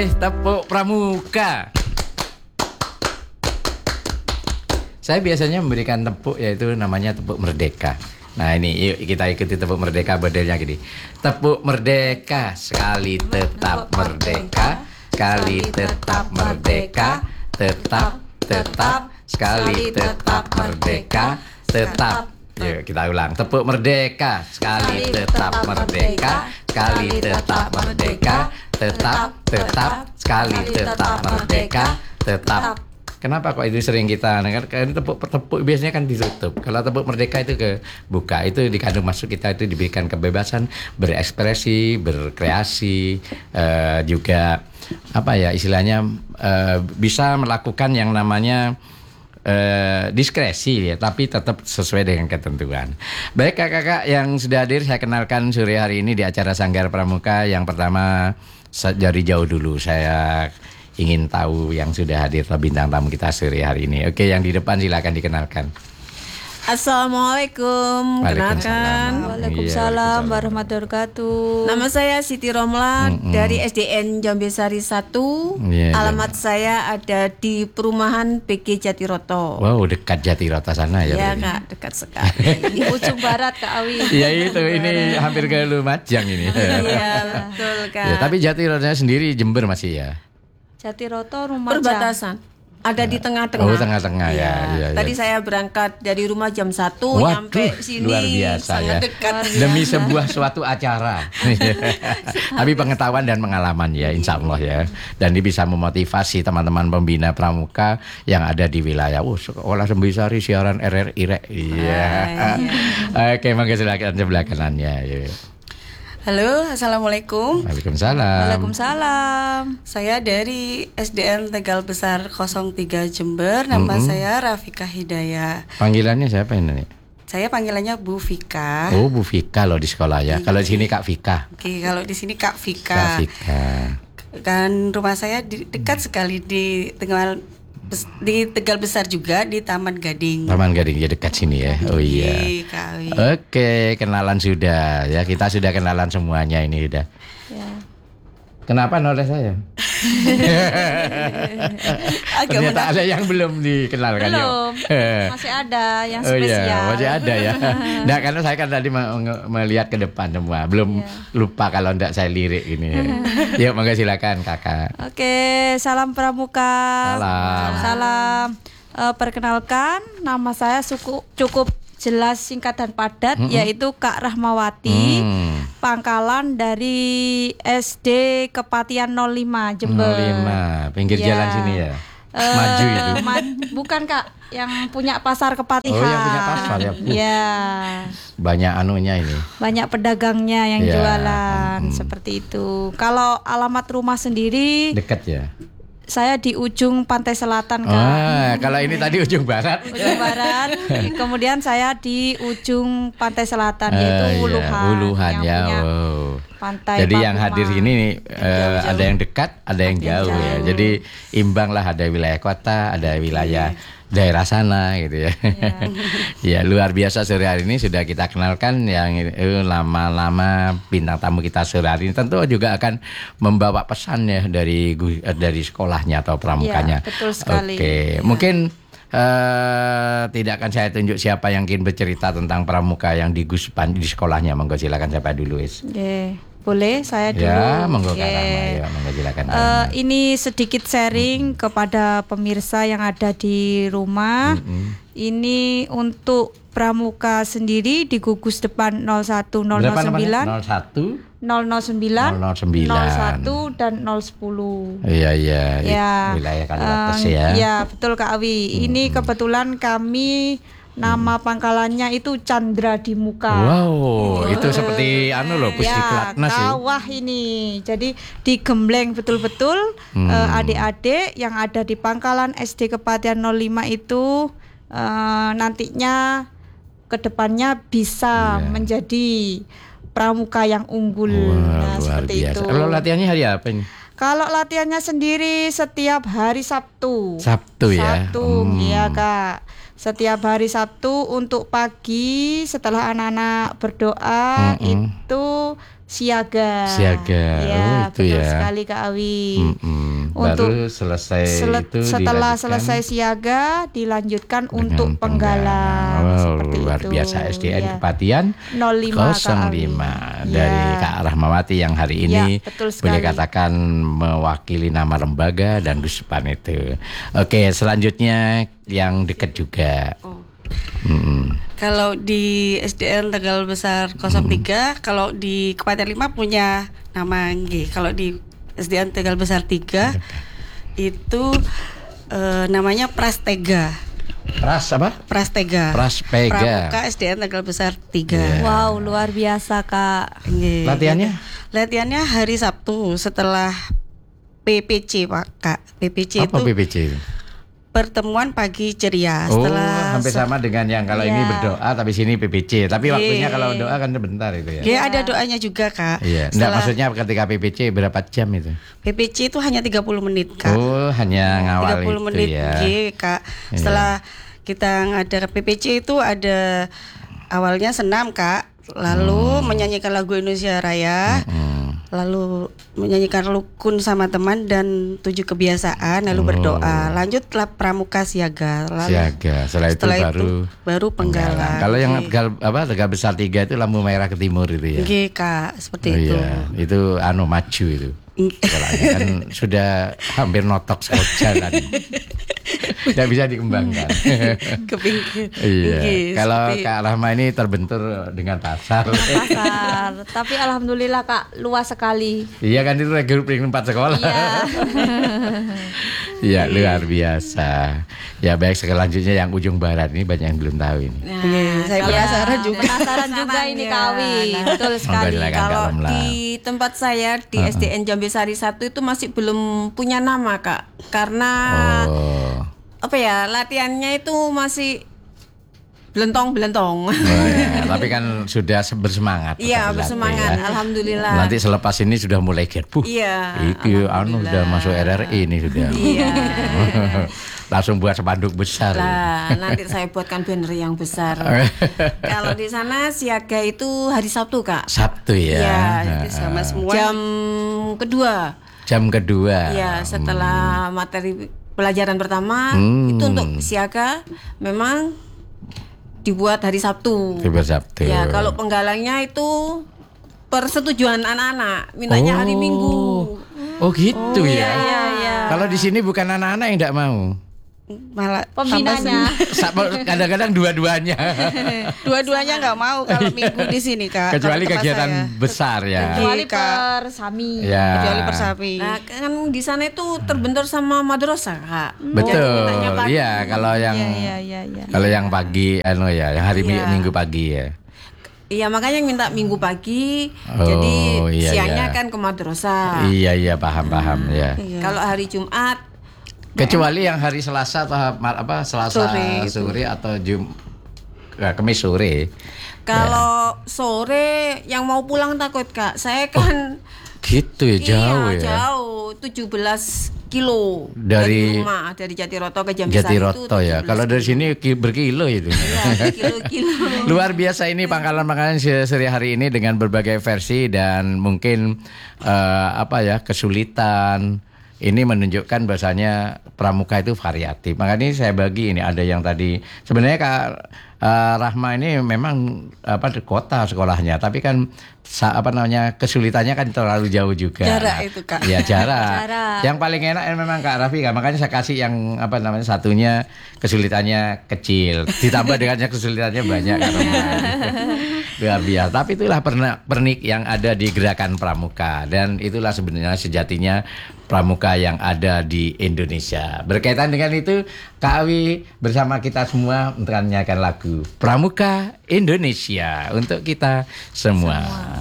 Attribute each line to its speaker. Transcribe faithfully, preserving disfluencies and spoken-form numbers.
Speaker 1: Wih, tepuk pramuka. Saya biasanya memberikan tepuk, yaitu namanya tepuk merdeka. Nah ini, yuk kita ikuti tepuk merdeka modelnya gini. Tepuk merdeka, sekali tetap merdeka, sekali tetap merdeka, tetap, tetap, sekali tetap merdeka, tetap. Yuk kita ulang. Tepuk merdeka, sekali tetap merdeka, sekali tetap merdeka, tetap, tetap, sekali tetap merdeka, tetap. Kenapa kok itu sering kita dengar? Kan tepuk tepuk biasanya kan ditutup. Kalau tepuk merdeka itu ke buka, itu dikandung maksud kita itu diberikan kebebasan berekspresi, berkreasi, uh, juga apa ya istilahnya uh, bisa melakukan yang namanya Uh, diskresi ya, tapi tetap sesuai dengan ketentuan. Baik kakak-kakak yang sudah hadir, saya kenalkan sore hari ini di acara Sanggar Pramuka. Yang pertama dari jauh dulu saya ingin tahu yang sudah hadir bintang tamu kita sore hari ini. Oke, yang di depan silakan dikenalkan.
Speaker 2: Assalamualaikum,
Speaker 1: Waalaikumsalam.
Speaker 2: Waalaikumsalam
Speaker 1: Iya,
Speaker 2: warahmatullahi wabarakatuh. Nama saya Siti Romla
Speaker 1: Mm-mm.
Speaker 2: dari S D N Jambesari satu.
Speaker 1: Iya,
Speaker 2: Alamat saya ada di perumahan B G Jatiroto.
Speaker 1: Wow, dekat Jatiroto sana ya.
Speaker 2: Ya
Speaker 1: berarti.
Speaker 2: Kak, dekat sekali.
Speaker 3: Di ujung barat Kak Awi.
Speaker 1: Iya itu, ini hampir ke Lumajang ini.
Speaker 2: Iya betul Kak.
Speaker 1: Ya, tapi Jatiroto sendiri Jember masih ya.
Speaker 3: Jatiroto rumah
Speaker 2: Perbatasan. Ada di tengah-tengah.
Speaker 1: Oh, tengah-tengah ya. Iya,
Speaker 2: Tadi
Speaker 1: iya.
Speaker 2: saya berangkat dari rumah jam satu
Speaker 1: Waduh,
Speaker 2: nyampe sini
Speaker 1: luar biasa
Speaker 2: sangat
Speaker 1: ya.
Speaker 2: dekat.
Speaker 1: Demi sebuah suatu acara. Tapi pengetahuan dan pengalaman ya, insya Allah ya. Dan ini bisa memotivasi teman-teman pembina pramuka yang ada di wilayah. Oh, sekolah Sembisari siaran R R I Rek. Iya. Oke, monggo silakan sebelah kanannya. Ya.
Speaker 2: Halo, assalamualaikum.
Speaker 1: Waalaikumsalam.
Speaker 3: Waalaikumsalam.
Speaker 2: Saya dari S D N Tegal Besar nol tiga Jember. Nama
Speaker 1: Mm-mm.
Speaker 2: saya Rafika Hidayah.
Speaker 1: Panggilannya siapa ini?
Speaker 2: Saya panggilannya Bu Vika.
Speaker 1: Oh, Bu Vika loh di sekolah ya. Kalau di sini Kak Vika.
Speaker 2: Oke, kalau di sini Kak Vika.
Speaker 1: Kak Vika.
Speaker 2: Kan rumah saya di, dekat sekali di Tegal Bes- di Tegal Besar juga di Taman Gading.
Speaker 1: Taman Gading ya, dekat sini ya. Oh iya.
Speaker 2: Oke, Kak Awi.
Speaker 1: Oke, kenalan sudah ya. Kita sudah kenalan semuanya ini udah.
Speaker 3: Ya.
Speaker 1: Kenapa noleh saya?
Speaker 2: Agak
Speaker 1: Ternyata
Speaker 2: menarik.
Speaker 1: ada yang belum dikenalkan.
Speaker 3: Belum.
Speaker 1: Yuk.
Speaker 3: Masih ada yang
Speaker 1: Oh
Speaker 3: spesial.
Speaker 1: iya, masih ada ya. Nah, karena saya kan tadi me- nge- melihat ke depan semua, belum
Speaker 3: Iya.
Speaker 1: lupa kalau enggak saya lirik ini. Yuk, monggo silakan Kakak.
Speaker 3: Oke, salam pramuka.
Speaker 1: Salam.
Speaker 3: Salam. Eh, perkenalkan, nama saya suku, cukup jelas, singkat dan padat,
Speaker 1: Mm-mm.
Speaker 3: yaitu Kak Rahmawati.
Speaker 1: Hmm.
Speaker 3: Pangkalan dari S D Kepatian nol lima Jember.
Speaker 1: nol lima, pinggir
Speaker 3: Ya.
Speaker 1: jalan sini ya.
Speaker 3: Eh,
Speaker 1: Maju itu.
Speaker 3: ma- bukan Kak, yang punya pasar Kepatihan.
Speaker 1: Oh, yang punya pasar ya.
Speaker 3: Ya,
Speaker 1: Banyak anunya ini.
Speaker 3: banyak pedagangnya yang
Speaker 1: Ya,
Speaker 3: jualan
Speaker 1: mm.
Speaker 3: seperti itu. Kalau alamat rumah sendiri,
Speaker 1: Dekat ya.
Speaker 3: saya di ujung pantai selatan Kak.
Speaker 1: Ah, kalau ini tadi ujung barat.
Speaker 3: Ujung barat, kemudian saya di ujung pantai selatan
Speaker 1: Ah,
Speaker 3: yaitu
Speaker 1: iya,
Speaker 3: Wuluhan.
Speaker 1: Wuluhan
Speaker 3: yang
Speaker 1: ya.
Speaker 3: punya
Speaker 1: Wow.
Speaker 3: pantai
Speaker 1: Jadi yang
Speaker 3: Papuma.
Speaker 1: hadir ini eh, ada yang dekat, ada yang
Speaker 3: Ada yang
Speaker 1: jauh, ya.
Speaker 3: jauh.
Speaker 1: Jadi imbang lah, ada wilayah kota, ada wilayah daerah sana gitu ya. Ya luar biasa sore hari ini sudah kita kenalkan yang eh, lama-lama bintang tamu kita sore hari ini tentu juga akan membawa pesan ya dari gu- eh, dari sekolahnya atau pramukanya.
Speaker 3: Ya, betul sekali.
Speaker 1: Oke, mungkin eh, tidak akan saya tunjuk siapa yang ingin bercerita tentang pramuka yang di Guspan di sekolahnya. Monggo silakan siapa dulu, Is.
Speaker 3: Oke, boleh saya dulu.
Speaker 1: Ya, monggo
Speaker 3: Oke.
Speaker 1: Kak Rama, ya, monggo silakan. Kak
Speaker 3: Eh,
Speaker 1: Rama.
Speaker 3: ini sedikit sharing kepada pemirsa yang ada di rumah.
Speaker 1: Mm-mm.
Speaker 3: Ini untuk pramuka sendiri di gugus depan nol satu nol nol
Speaker 1: Berapa namanya?
Speaker 3: sembilan
Speaker 1: nol satu
Speaker 3: nol nol sembilan
Speaker 1: nol nol sembilan
Speaker 3: nol satu dan nol sepuluh.
Speaker 1: Iya iya.
Speaker 3: Ya,
Speaker 1: Wilayah Kaliwates
Speaker 3: em,
Speaker 1: ya.
Speaker 3: ya betul Kak Awi. Ini kebetulan kami nama pangkalannya itu Chandra di Muka.
Speaker 1: Wow, itu seperti anu loh,
Speaker 3: Ya,
Speaker 1: Pusdiklatnas sih.
Speaker 3: kawah ini. Jadi digembleng betul-betul
Speaker 1: Hmm.
Speaker 3: eh, adik-adik yang ada di pangkalan S D Kepatian nol lima itu eh, nantinya kedepannya bisa
Speaker 1: Iya.
Speaker 3: menjadi pramuka yang unggul.
Speaker 1: Wah,
Speaker 3: Nah,
Speaker 1: luar
Speaker 3: seperti
Speaker 1: biasa.
Speaker 3: itu.
Speaker 1: Kalau latihannya hari apa ini?
Speaker 3: Kalau latihannya sendiri setiap hari Sabtu.
Speaker 1: Sabtu ya.
Speaker 3: Sabtu,
Speaker 1: Hmm.
Speaker 3: iya Kak. Setiap hari Sabtu untuk pagi setelah anak-anak berdoa
Speaker 1: Mm-mm.
Speaker 3: itu siaga.
Speaker 1: Siaga.
Speaker 3: Ya,
Speaker 1: Oh, itu
Speaker 3: betul
Speaker 1: ya.
Speaker 3: sekali Kak Awi.
Speaker 1: Mm-mm.
Speaker 3: Untuk
Speaker 1: Baru selesai
Speaker 3: Sele-
Speaker 1: itu
Speaker 3: setelah
Speaker 1: dilanjutkan
Speaker 3: selesai siaga dilanjutkan
Speaker 1: dengan
Speaker 3: untuk penggalang.
Speaker 1: Wow,
Speaker 3: Seperti
Speaker 1: luar
Speaker 3: itu.
Speaker 1: biasa S D N
Speaker 3: Ya.
Speaker 1: Kepatian
Speaker 3: nol lima Kak
Speaker 1: nol
Speaker 3: Awi.
Speaker 1: lima
Speaker 3: Ya.
Speaker 1: dari Kak Rahmawati yang hari ini
Speaker 3: Ya, betul sekali.
Speaker 1: boleh katakan mewakili nama lembaga dan Guspan itu. Oke, selanjutnya yang dekat juga.
Speaker 2: Oh.
Speaker 1: Mm-mm.
Speaker 2: Kalau di S D N Tegal Besar nol tiga, kalau di Kepatian lima punya nama G. Kalau di S D N Tegal Besar tiga itu eh, namanya Prastega.
Speaker 1: Pras apa?
Speaker 2: Prastega.
Speaker 1: Praspega.
Speaker 2: Pramuka S D N Tegal Besar tiga.
Speaker 1: Iya.
Speaker 3: Wow, luar biasa Kak.
Speaker 2: Nggih.
Speaker 1: Latihannya?
Speaker 2: Latihannya hari Sabtu setelah P P C Pak Kak. P P C
Speaker 1: Apa
Speaker 2: itu
Speaker 1: P P C?
Speaker 2: pertemuan pagi ceria.
Speaker 1: Oh,
Speaker 2: Setelah
Speaker 1: hampir sama dengan yang kalau ini
Speaker 3: Iya.
Speaker 1: berdoa tapi sini P P C. Tapi
Speaker 2: Iya.
Speaker 1: waktunya kalau doa kan sebentar itu ya.
Speaker 2: Ya, ada doanya juga Kak.
Speaker 1: Iya. Enggak,
Speaker 2: Setelah
Speaker 1: maksudnya ketika P P C berapa jam itu?
Speaker 2: P P C itu hanya tiga puluh menit Kak.
Speaker 1: Oh, hanya ngawal
Speaker 2: tiga puluh
Speaker 1: itu
Speaker 2: menit
Speaker 1: ya.
Speaker 2: Nggih, Kak. Setelah kita ngadakan P P C itu ada awalnya senam Kak, lalu menyanyikan lagu Indonesia Raya,
Speaker 1: Hmm.
Speaker 2: lalu menyanyikan rukun sama teman dan tujuh kebiasaan, lalu
Speaker 1: Oh.
Speaker 2: berdoa. Lanjutlah pramuka siaga. Lalu
Speaker 1: Siaga. Setelah,
Speaker 2: setelah
Speaker 1: itu
Speaker 2: itu
Speaker 1: baru
Speaker 2: baru penggalang.
Speaker 1: Kalau yang
Speaker 2: Nggih.
Speaker 1: Tegal apa Tegal Besar tiga itu lampu merah ke timur itu ya.
Speaker 2: Nggih, Kak, seperti
Speaker 1: Oh
Speaker 2: itu.
Speaker 1: iya, itu anu maju itu. Sekolahnya kan sudah hampir notok sekali jalan. Tidak bisa dikembangkan.
Speaker 2: Ke pinggir.
Speaker 1: Iya.
Speaker 2: Nggih,
Speaker 1: Kalau
Speaker 2: seperti-
Speaker 1: Kak Rahma ini terbentur dengan pasar.
Speaker 3: Pasar. Tapi alhamdulillah Kak, luas sekali.
Speaker 1: Iya kan itu regul peringkat empat sekolah.
Speaker 3: Iya.
Speaker 1: Iya, luar biasa. Ya baik, selanjutnya yang ujung barat ini banyak yang belum tahu ini.
Speaker 2: Nggih, saya
Speaker 3: Iya,
Speaker 2: penasaran juga.
Speaker 3: Penasaran juga ini Kak Awi.
Speaker 4: Nah,
Speaker 3: Betul sekali.
Speaker 1: silakan, Kak
Speaker 4: Kalau
Speaker 1: Ramla.
Speaker 4: di tempat saya di S D N Jambe Sari satu itu masih belum punya nama Kak, karena
Speaker 1: Oh.
Speaker 4: apa ya, latihannya itu masih belentong-belentong.
Speaker 1: Oh, ya. Tapi kan sudah se- bersemangat.
Speaker 4: Iya,
Speaker 1: tetap
Speaker 4: bersemangat,
Speaker 1: berlatih ya.
Speaker 4: alhamdulillah.
Speaker 1: Nanti selepas ini sudah mulai gerbuh.
Speaker 4: Iya,
Speaker 1: Itu anu
Speaker 4: alhamdulillah.
Speaker 1: sudah masuk R R I ini sudah.
Speaker 4: Iya.
Speaker 1: Langsung buat spanduk besar.
Speaker 4: Lah, nanti saya buatkan banner yang besar. Kalau di sana siaga itu hari Sabtu Kak.
Speaker 1: Sabtu ya.
Speaker 4: Iya,
Speaker 2: Jadi sama semua.
Speaker 4: Jam kedua.
Speaker 1: Jam kedua.
Speaker 4: Ya, setelah materi pelajaran pertama
Speaker 1: Hmm.
Speaker 4: itu untuk siaga memang dibuat hari Sabtu.
Speaker 1: Tiba Sabtu.
Speaker 4: Ya, kalau penggalangnya itu persetujuan anak-anak, mintanya hari
Speaker 1: Oh.
Speaker 4: Minggu.
Speaker 1: Oh gitu ya.
Speaker 4: Iya, iya.
Speaker 1: Kalau di sini bukan anak-anak yang tidak mau.
Speaker 2: Malah
Speaker 3: Pembinanya.
Speaker 1: Sa- Kadang-kadang dua-duanya.
Speaker 2: dua-duanya nggak mau kalau minggu di sini Kak.
Speaker 1: Kecuali
Speaker 2: Kalau tempat
Speaker 1: kegiatan
Speaker 2: saya.
Speaker 1: besar ya.
Speaker 3: Kecuali
Speaker 2: Iya, Kak.
Speaker 3: persami.
Speaker 1: Ya.
Speaker 2: Kecuali persapi.
Speaker 4: Nah, kan di sana itu terbentur sama madrasah, Kak.
Speaker 1: Betul.
Speaker 4: Jadi mintanya pagi.
Speaker 1: Iya, kalau yang
Speaker 3: Iya, iya, iya, iya.
Speaker 1: kalau yang pagi anu ya, yang hari mi-
Speaker 4: Iya.
Speaker 1: Minggu pagi ya.
Speaker 4: Iya, makanya yang minta Minggu pagi.
Speaker 1: Oh,
Speaker 4: jadi
Speaker 1: iya,
Speaker 4: siangnya
Speaker 1: iya.
Speaker 4: kan ke madrasah.
Speaker 1: Iya iya paham-paham ya.
Speaker 2: Iya.
Speaker 4: Kalau hari Jumat
Speaker 1: Kecuali yang hari Selasa atau ma- apa Selasa
Speaker 2: Sore itu.
Speaker 1: sore atau Jum ya, Kamis sore.
Speaker 4: kalau sore yang mau pulang takut, Kak. Saya kan
Speaker 1: Gitu ya, jauh
Speaker 4: iya,
Speaker 1: ya.
Speaker 4: jauh, tujuh belas kilo
Speaker 1: Dari-
Speaker 4: rumah, dari Jatiroto ke Jambe Sari itu
Speaker 1: Jatiroto ya.
Speaker 4: tujuh belas
Speaker 1: Kalau dari sini ki- berkilo itu.
Speaker 4: Iya, kilo-kilo.
Speaker 1: Luar biasa ini pangkalan-pangkalan se- seri hari ini dengan berbagai versi dan mungkin eh, apa ya kesulitan. Ini menunjukkan bahasanya pramuka itu variatif. Makanya saya bagi ini ada yang tadi sebenarnya Kak eh, Rahma ini memang apa di kota sekolahnya, tapi kan sa- apa namanya kesulitannya kan terlalu jauh juga.
Speaker 2: Jarak itu, Kak.
Speaker 1: Ya jarak.
Speaker 3: Jarak.
Speaker 1: Yang paling enak memang Kak Raffi, Kak. Makanya saya kasih yang apa namanya satunya kesulitannya kecil, ditambah dengan yang kesulitannya banyak. Kak Rahma. Luar biasa. Tapi itulah perna- pernik yang ada di gerakan pramuka dan itulah sebenarnya sejatinya pramuka yang ada di Indonesia. Berkaitan dengan itu, Kak Awi bersama kita semua untuk menyanyikan lagu Pramuka Indonesia untuk kita semua.